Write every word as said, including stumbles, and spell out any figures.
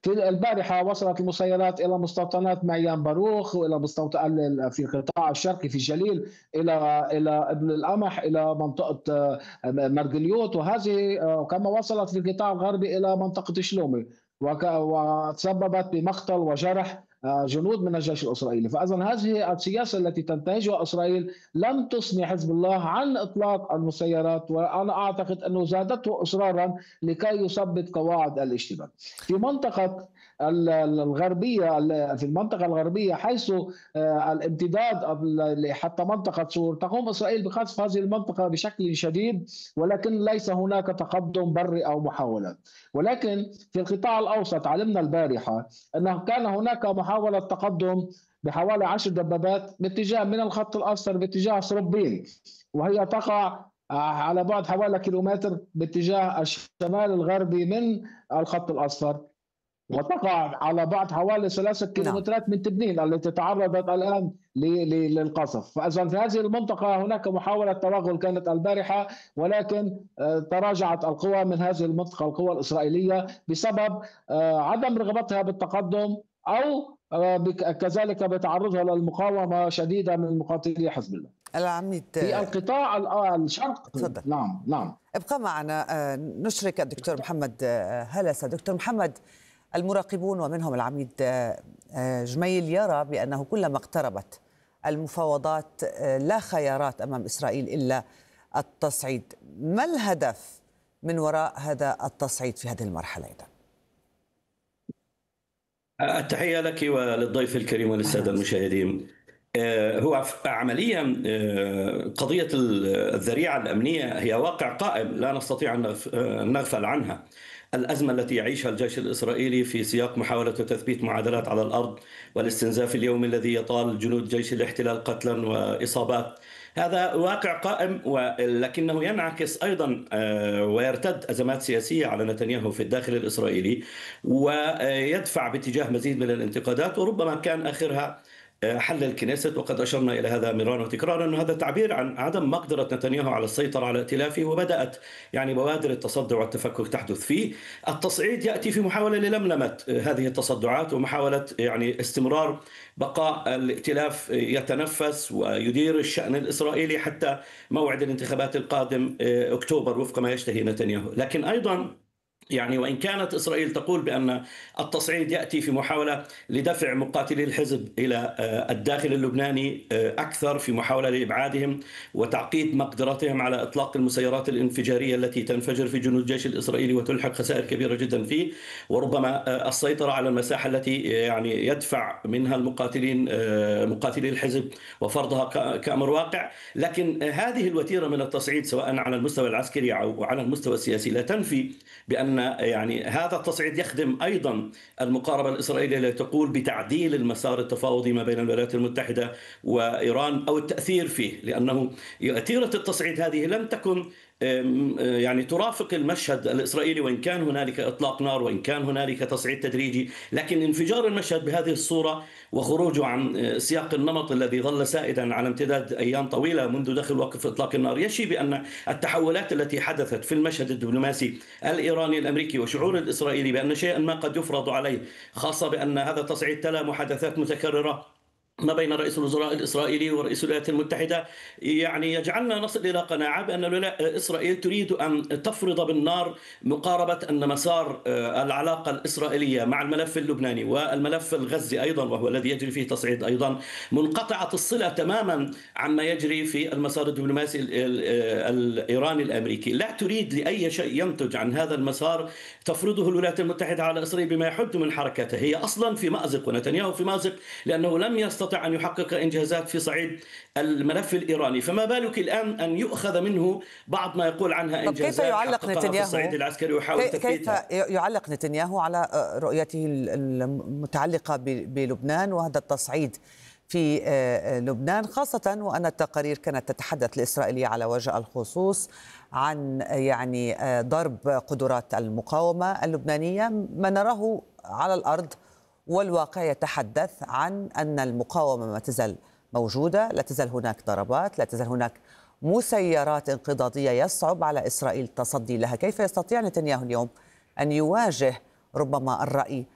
في البارحة وصلت المسيرات إلى مستوطنات معيان باروخ، وإلى مستوطن في القطاع الشرقي في الجليل، إلى إلى ابن القمح، إلى منطقة آه، مرجليوت، وهذه آه، كما وصلت في القطاع الغربي إلى منطقة شلومي، وك- وتسببت بمقتل وجرح آه، جنود من الجيش الإسرائيلي. فإذا هذه السياسة التي تنتهجها إسرائيل لم تثني حزب الله عن إطلاق المسيرات، وأنا أعتقد أنه زادته إصرارا لكي يثبت قواعد الاشتباك في منطقة الغربية. في المنطقة الغربية حيث آه، الامتداد حتى منطقة سور، تقوم إسرائيل بقصف هذه المنطقة بشكل شديد، ولكن ليس هناك تقدم بري أو محاولات. ولكن في القطاع الأوسط علمنا البارحة أنه كان هناك محاولة تقدم بحوالي عشر دبابات باتجاه من الخط الأسفل باتجاه صربين، وهي تقع على بعد حوالي كيلومتر باتجاه الشمال الغربي من الخط الأصفر، وتقع على بعد حوالي ثلاثة نعم. كيلومترات من تبنين التي تعرضت الآن للقصف. فإذا في هذه المنطقة هناك محاولة توغل كانت البارحة، ولكن آه، تراجعت القوى من هذه المنطقة، القوى الإسرائيلية، بسبب آه، عدم رغبتها بالتقدم، أو آه، بك- كذلك بتعرضها للمقاومة شديدة من مقاتلي حزب الله العميد في القطاع ال- الشرق. تفضل. نعم نعم. ابقى معنا. آه، نشرك الدكتور محمد آه، هلسة. دكتور محمد، المراقبون ومنهم العميد آه، آه، جميل يرى بأنه كلما اقتربت المفاوضات آه، لا خيارات أمام إسرائيل إلا التصعيد. ما الهدف من وراء هذا التصعيد في هذه المرحلة إذن؟ التحية لك وللضيف الكريم وللسادة المشاهدين. آه، هو عمليا آه، قضية الذريعة الأمنية هي واقع قائم لا نستطيع أن نغفل عنها. الأزمة التي يعيشها الجيش الإسرائيلي في سياق محاولة تثبيت معادلات على الأرض والاستنزاف اليومي الذي يطال جنود جيش الاحتلال قتلا وإصابات، هذا واقع قائم، ولكنه ينعكس أيضا ويرتد أزمات سياسية على نتنياهو في الداخل الإسرائيلي، ويدفع باتجاه مزيد من الانتقادات، وربما كان آخرها حل الكنيست. وقد أشرنا إلى هذا مرارا وتكرارا أن هذا تعبير عن عدم مقدرة نتنياهو على السيطرة على ائتلافه، وبدأت يعني بوادر التصدع والتفكك تحدث فيه. التصعيد يأتي في محاولة للملمة هذه التصدعات، ومحاولة يعني استمرار بقاء الائتلاف يتنفس ويدير الشأن الإسرائيلي حتى موعد الانتخابات القادم أكتوبر وفق ما يشتهي نتنياهو. لكن أيضا يعني وإن كانت إسرائيل تقول بأن التصعيد يأتي في محاولة لدفع مقاتلي الحزب إلى الداخل اللبناني أكثر، في محاولة لإبعادهم وتعقيد مقدرتهم على إطلاق المسيرات الانفجارية التي تنفجر في جنود الجيش الإسرائيلي وتلحق خسائر كبيرة جدا فيه، وربما السيطرة على المساحة التي يعني يدفع منها المقاتلين مقاتلي الحزب وفرضها كأمر واقع. لكن هذه الوتيرة من التصعيد سواء على المستوى العسكري أو على المستوى السياسي لا تنفي بأن يعني هذا التصعيد يخدم أيضا المقاربة الإسرائيلية التي تقول بتعديل المسار التفاوضي ما بين الولايات المتحدة وإيران أو التأثير فيه، لأنه وتيرة التصعيد هذه لم تكن يعني ترافق المشهد الإسرائيلي، وإن كان هنالك إطلاق نار وإن كان هنالك تصعيد تدريجي، لكن انفجار المشهد بهذه الصورة وخروجه عن سياق النمط الذي ظل سائدا على امتداد أيام طويلة منذ دخل وقف إطلاق النار يشي بأن التحولات التي حدثت في المشهد الدبلوماسي الإيراني الأمريكي وشعور الإسرائيلي بأن شيئا ما قد يفرض عليه، خاصة بأن هذا التصعيد تلا محادثات متكررة ما بين رئيس الوزراء الإسرائيلي ورئيس الولايات المتحدة، يعني يجعلنا نصل إلى قناعة بأن إسرائيل تريد أن تفرض بالنار مقاربة أن مسار العلاقة الإسرائيلية مع الملف اللبناني والملف الغزي أيضا، وهو الذي يجري فيه تصعيد أيضا، منقطعة الصلة تماما عما يجري في المسار الدبلوماسي الإيراني الأمريكي. لا تريد لأي شيء ينتج عن هذا المسار تفرضه الولايات المتحدة على إسرائيل بما يحد من حركته. هي أصلا في مأزق، ونتنياهو في مأزق لأنه لم يستطع أن يحقق إنجازات في صعيد الملف الإيراني، فما بالك الآن أن يؤخذ منه بعض ما يقول عنها إنجازات كيف يعلق نتنياهو في الصعيد العسكري ويحاول تثبيتها؟ كيف يعلق نتنياهو على رؤيته المتعلقة بلبنان وهذا التصعيد في لبنان، خاصة وأن التقارير كانت تتحدث الإسرائيلية على وجه الخصوص عن يعني ضرب قدرات المقاومة اللبنانية؟ ما نراه على الأرض والواقع يتحدث عن أن المقاومة ما تزال موجودة، لا تزال هناك ضربات، لا تزال هناك مسيرات انقضاضية يصعب على إسرائيل التصدي لها. كيف يستطيع نتنياهو اليوم أن يواجه ربما الرأي